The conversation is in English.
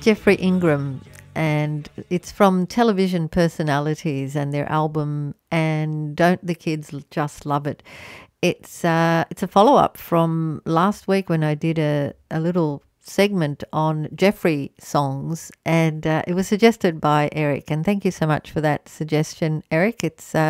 Jeffrey Ingram, and it's from Television Personalities and their album And Don't the Kids Just Love It. It's a follow-up from last week when I did a little segment on Jeffrey songs, and it was suggested by Eric, and thank you so much for that suggestion, Eric. It's